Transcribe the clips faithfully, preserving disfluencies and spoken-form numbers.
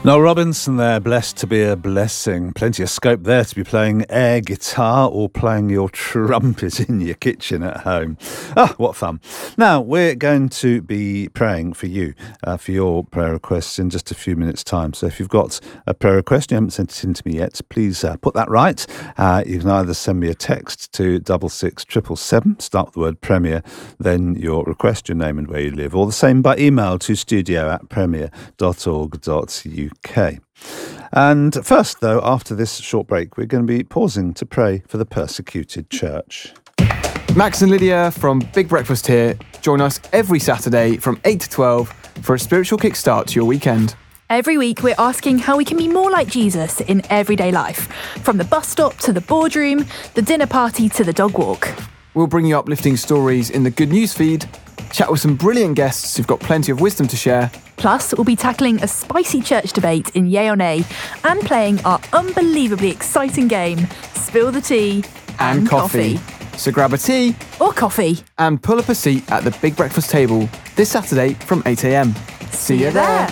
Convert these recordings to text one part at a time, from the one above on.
Noel Robinson there, blessed to be a blessing. Plenty of scope there to be playing air guitar or playing your trumpet in your kitchen at home. Ah, what fun. Now, we're going to be praying for you, uh, for your prayer requests in just a few minutes' time. So if you've got a prayer request, you haven't sent it in to me yet, please uh, put that right. Uh, you can either send me a text to double six triple seven, start with the word Premier, then your request, your name and where you live, or the same by email to studio at premier dot org dot uk. Okay. And first, though, after this short break, we're going to be pausing to pray for the persecuted church. Max and Lydia from Big Breakfast here. Join us every Saturday from eight to twelve for a spiritual kickstart to your weekend. Every week, we're asking how we can be more like Jesus in everyday life, from the bus stop to the boardroom, the dinner party to the dog walk. We'll bring you uplifting stories in the Good News feed, chat with some brilliant guests who've got plenty of wisdom to share. Plus, we'll be tackling a spicy church debate in Yay or Nay and playing our unbelievably exciting game, Spill the Tea and, and coffee. coffee. So grab a tea or coffee and pull up a seat at the Big Breakfast table this Saturday from eight a.m. See you there.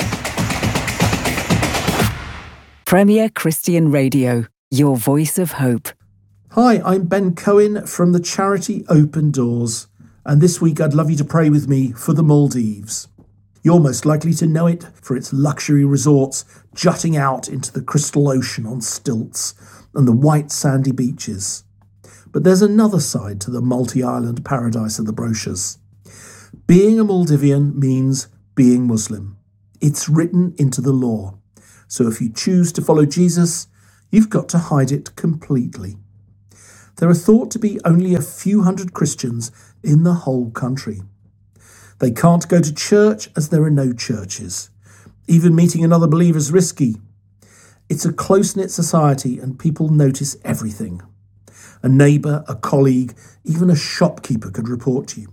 Premier Christian Radio, your voice of hope. Hi, I'm Ben Cohen from the charity Open Doors, and this week I'd love you to pray with me for the Maldives. You're most likely to know it for its luxury resorts jutting out into the crystal ocean on stilts and the white sandy beaches. But there's another side to the multi-island paradise of the brochures. Being a Maldivian means being Muslim. It's written into the law. So if you choose to follow Jesus, you've got to hide it completely. There are thought to be only a few hundred Christians in the whole country. They can't go to church as there are no churches. Even meeting another believer is risky. It's a close-knit society and people notice everything. A neighbour, a colleague, even a shopkeeper could report to you.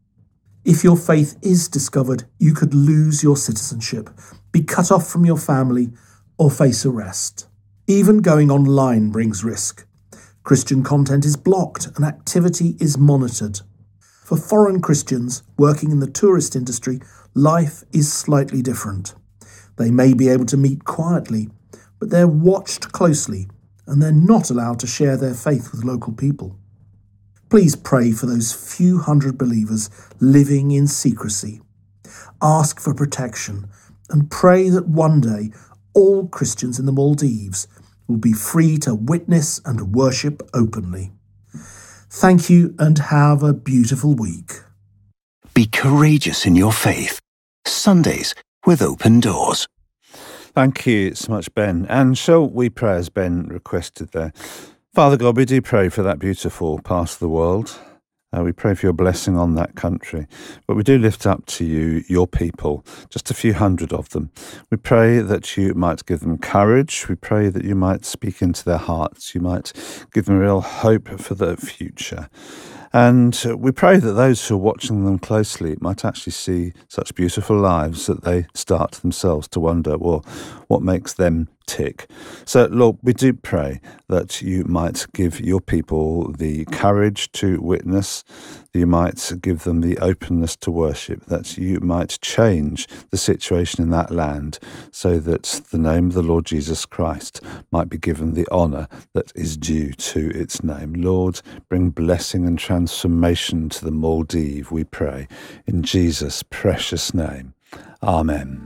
If your faith is discovered, you could lose your citizenship, be cut off from your family, or face arrest. Even going online brings risk. Christian content is blocked and activity is monitored. For foreign Christians working in the tourist industry, life is slightly different. They may be able to meet quietly, but they're watched closely and they're not allowed to share their faith with local people. Please pray for those few hundred believers living in secrecy. Ask for protection and pray that one day all Christians in the Maldives will be free to witness and worship openly. Thank you and have a beautiful week. Be courageous in your faith. Sundays with Open Doors. Thank you so much, Ben. And shall we pray as Ben requested there? Father God, we do pray for that beautiful part of the world. Uh, we pray for your blessing on that country. But we do lift up to you your people, just a few hundred of them. We pray that you might give them courage. We pray that you might speak into their hearts. You might give them real hope for the future. And we pray that those who are watching them closely might actually see such beautiful lives that they start themselves to wonder, well, what makes them tick? So, Lord, we do pray that you might give your people the courage to witness, that you might give them the openness to worship, that you might change the situation in that land so that the name of the Lord Jesus Christ might be given the honour that is due to its name. Lord, bring blessing and transformation to the Maldives, we pray, in Jesus' precious name. Amen.